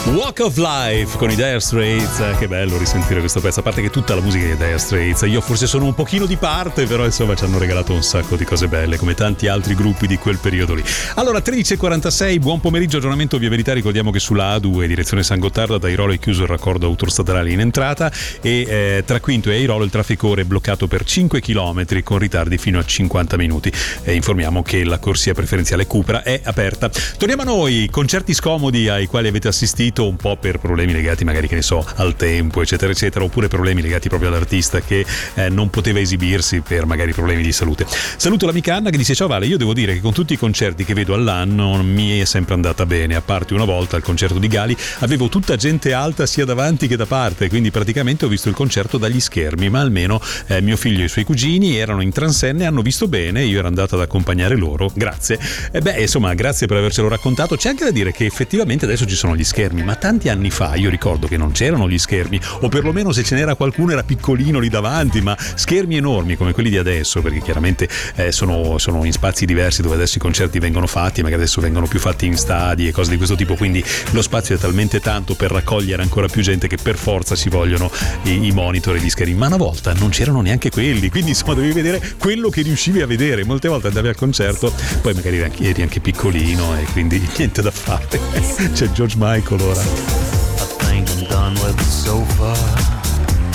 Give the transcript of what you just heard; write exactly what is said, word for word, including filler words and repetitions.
Walk of Life con i Dire Straits, che bello risentire questo pezzo, a parte che tutta la musica dei Dire Straits, io forse sono un pochino di parte, però insomma ci hanno regalato un sacco di cose belle, come tanti altri gruppi di quel periodo lì. Allora, tredici e quarantasei, buon pomeriggio, aggiornamento via verità. Ricordiamo che sulla A due direzione San Gottardo ad Airolo è chiuso il raccordo autostradale in entrata e eh, tra Quinto e Airolo il traffico ora è bloccato per cinque chilometri con ritardi fino a cinquanta minuti. E informiamo che la corsia preferenziale Cupra è aperta. Torniamo a noi, concerti scomodi ai quali avete assistito un po' per problemi legati magari, che ne so, al tempo eccetera eccetera, oppure problemi legati proprio all'artista che eh, non poteva esibirsi per magari problemi di salute. Saluto l'amica Anna che dice: ciao Vale, io devo dire che con tutti i concerti che vedo all'anno mi è sempre andata bene, a parte una volta al concerto di Gali avevo tutta gente alta sia davanti che da parte, quindi praticamente ho visto il concerto dagli schermi, ma almeno eh, mio figlio e i suoi cugini erano in transenne, hanno visto bene, io ero andato ad accompagnare loro, grazie. E beh, insomma, grazie per avercelo raccontato. C'è anche da dire che effettivamente adesso ci sono gli schermi, ma tanti anni fa io ricordo che non c'erano gli schermi, o perlomeno se ce n'era qualcuno era piccolino lì davanti, ma schermi enormi come quelli di adesso, perché chiaramente eh, sono, sono in spazi diversi dove adesso i concerti vengono fatti, magari adesso vengono più fatti in stadi e cose di questo tipo, quindi lo spazio è talmente tanto per raccogliere ancora più gente che per forza ci vogliono i, i monitor e gli schermi, ma una volta non c'erano neanche quelli, quindi insomma dovevi vedere quello che riuscivi a vedere. Molte volte andavi al concerto, poi magari eri anche, eri anche piccolino e quindi niente da fare. C'è George Michael ora. I think I'm done with it so far.